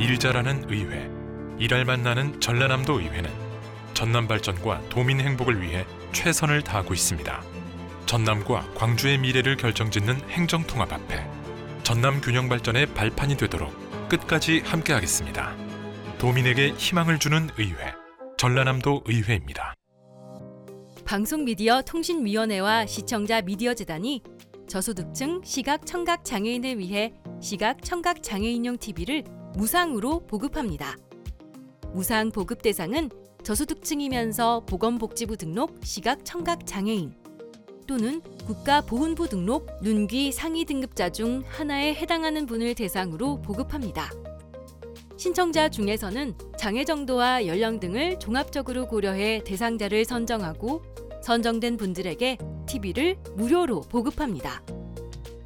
일 잘하는 의회, 일할만 나는 전라남도 의회는 전남 발전과 도민 행복을 위해 최선을 다하고 있습니다. 전남과 광주의 미래를 결정짓는 행정통합 앞에 전남 균형 발전의 발판이 되도록 끝까지 함께하겠습니다. 도민에게 희망을 주는 의회, 전라남도 의회입니다. 방송미디어통신위원회와 시청자 미디어재단이 저소득층 시각 청각 장애인을 위해 시각 청각 장애인용 TV를 무상으로 보급합니다. 무상 보급 대상은 저소득층이면서 보건복지부 등록 시각 청각 장애인 또는 국가보훈부 등록 눈귀 상위 등급자 중 하나에 해당하는 분을 대상으로 보급합니다. 신청자 중에서는 장애 정도와 연령 등을 종합적으로 고려해 대상자를 선정하고 선정된 분들에게 TV를 무료로 보급합니다.